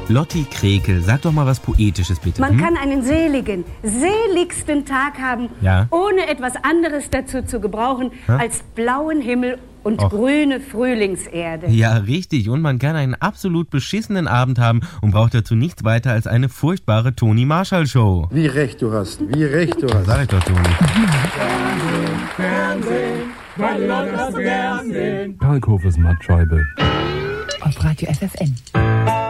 Lotti Krekel, sag doch mal was Poetisches, bitte. Man kann einen seligsten Tag haben, Ja. ohne etwas anderes dazu zu gebrauchen, als blauen Himmel und grüne Frühlingserde. Ja, richtig. Und man kann einen absolut beschissenen Abend haben und braucht dazu nichts weiter als eine furchtbare Toni-Marshall-Show. Wie recht du hast, wie recht du hast. Sag ich doch, Toni. Kalkhofes Mattscheibe. Auf Radio FFN.